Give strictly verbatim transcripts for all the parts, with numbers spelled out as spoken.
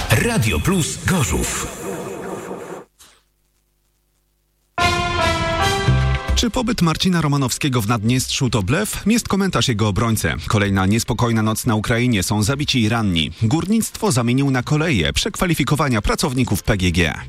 Radio Plus Gorzów. Czy pobyt Marcina Romanowskiego w Naddniestrzu to blef? Jest komentarz jego obrońcy. Kolejna niespokojna noc na Ukrainie, są zabici i ranni. Górnictwo zamienił na koleje przekwalifikowania pracowników P G G.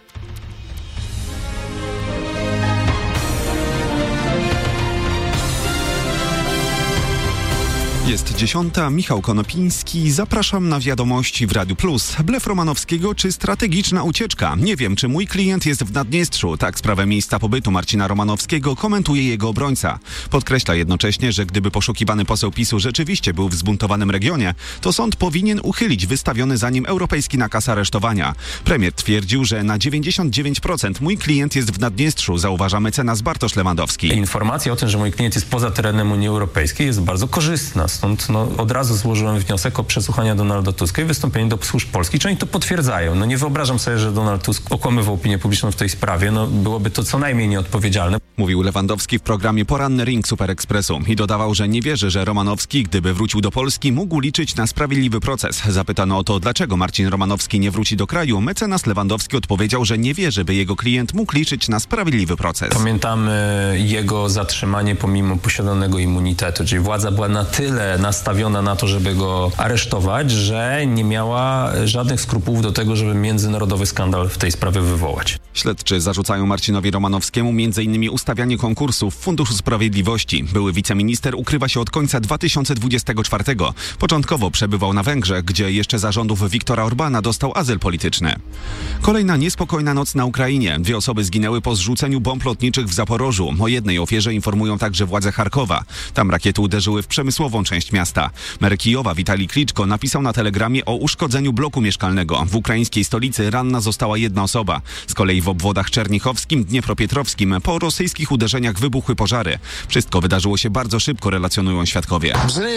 Jest dziesiąta, Michał Konopiński, zapraszam na wiadomości w Radiu Plus. Blef Romanowskiego czy strategiczna ucieczka? Nie wiem, czy mój klient jest w Naddniestrzu. Tak sprawę miejsca pobytu Marcina Romanowskiego komentuje jego obrońca. Podkreśla jednocześnie, że gdyby poszukiwany poseł PiSu rzeczywiście był w zbuntowanym regionie, to sąd powinien uchylić wystawiony za nim europejski nakaz aresztowania. Premier twierdził, że na dziewięćdziesiąt dziewięć procent mój klient jest w Naddniestrzu, zauważa mecenas Bartosz Lewandowski. Informacja o tym, że mój klient jest poza terenem Unii Europejskiej, jest bardzo korzystna. Stąd no, od razu złożyłem wniosek o przesłuchanie Donalda Tuska i wystąpienie do służb polskich, czy oni to potwierdzają. No nie wyobrażam sobie, że Donald Tusk okłamywał opinię publiczną w tej sprawie. No byłoby to co najmniej nieodpowiedzialne. Mówił Lewandowski w programie Poranny Ring Super Expressu i dodawał, że nie wierzy, że Romanowski, gdyby wrócił do Polski, mógł liczyć na sprawiedliwy proces. Zapytano o to, dlaczego Marcin Romanowski nie wróci do kraju. Mecenas Lewandowski odpowiedział, że nie wierzy, by jego klient mógł liczyć na sprawiedliwy proces. Pamiętamy jego zatrzymanie pomimo posiadanego immunitetu, czyli władza była na tyle nastawiona na to, żeby go aresztować, że nie miała żadnych skrupułów do tego, żeby międzynarodowy skandal w tej sprawie wywołać. Śledczy zarzucają Marcinowi Romanowskiemu między innymi ustawianie konkursów w Funduszu Sprawiedliwości. Były wiceminister ukrywa się od końca dwa tysiące dwudziestego czwartego. Początkowo przebywał na Węgrzech, gdzie jeszcze za rządów Viktora Orbana dostał azyl polityczny. Kolejna niespokojna noc na Ukrainie. Dwie osoby zginęły po zrzuceniu bomb lotniczych w Zaporożu. O jednej ofierze informują także władze Charkowa. Tam rakiety uderzyły w przemysłową część miasta. Mer Kijowa Witalij Kliczko napisał na telegramie o uszkodzeniu bloku mieszkalnego. W ukraińskiej stolicy ranna została jedna osoba. Z kolei w obwodach czernichowskim, dniepropietrowskim po rosyjskich uderzeniach wybuchły pożary. Wszystko wydarzyło się bardzo szybko, relacjonują świadkowie.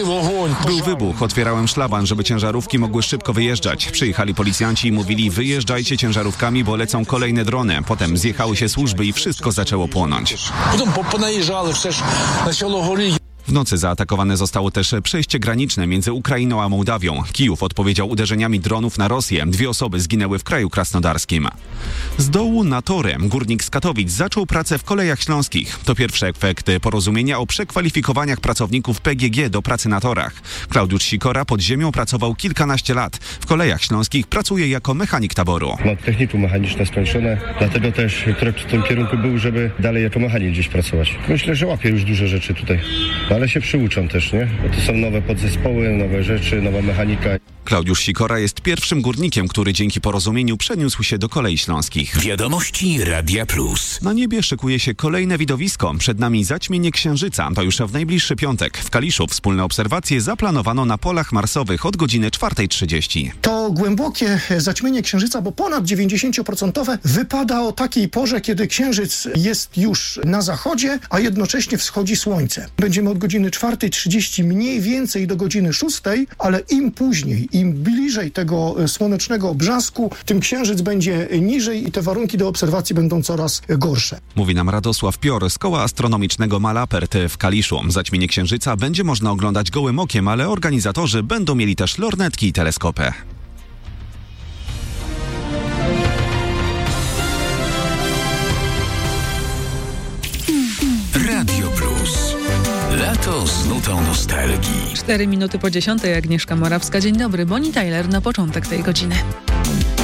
Był wybuch, otwierałem szlaban, żeby ciężarówki mogły szybko wyjeżdżać. Przyjechali policjanci i mówili: wyjeżdżajcie ciężarówkami, bo lecą kolejne drony. Potem zjechały się służby i wszystko zaczęło płonąć. W nocy zaatakowane zostało też przejście graniczne między Ukrainą a Mołdawią. Kijów odpowiedział uderzeniami dronów na Rosję. Dwie osoby zginęły w kraju krasnodarskim. Z dołu na tory górnik z Katowic zaczął pracę w Kolejach Śląskich. To pierwszy efekt porozumienia o przekwalifikowaniach pracowników P G G do pracy na torach. Klaudiusz Sikora pod ziemią pracował kilkanaście lat. W Kolejach Śląskich pracuje jako mechanik taboru. Mam technikum mechaniczne skończone, dlatego też krok w tym kierunku był, żeby dalej jako mechanik gdzieś pracować. Myślę, że łapię już duże rzeczy tutaj. Ale się przyuczą też, nie? Bo to są nowe podzespoły, nowe rzeczy, nowa mechanika. Klaudiusz Sikora jest pierwszym górnikiem, który dzięki porozumieniu przeniósł się do Kolei Śląskich. Wiadomości Radia Plus. Na niebie szykuje się kolejne widowisko. Przed nami zaćmienie Księżyca. To już w najbliższy piątek. W Kaliszu wspólne obserwacje zaplanowano na polach marsowych od godziny czwartej trzydzieści. To głębokie zaćmienie Księżyca, bo ponad dziewięćdziesiąt procent wypada o takiej porze, kiedy Księżyc jest już na zachodzie, a jednocześnie wschodzi słońce. Będziemy od godziny czwartej trzydzieści mniej więcej do godziny szóstej, ale im później, im bliżej tego słonecznego brzasku, tym Księżyc będzie niżej i te warunki do obserwacji będą coraz gorsze. Mówi nam Radosław Pior z Koła Astronomicznego Malapert w Kaliszu. Zaćmienie Księżyca będzie można oglądać gołym okiem, ale organizatorzy będą mieli też lornetki i teleskopy. Radio Plus. Lato z nutą nostalgii. Cztery minuty po dziesiątej, Agnieszka Morawska. Dzień dobry, Bonnie Tyler na początek tej godziny.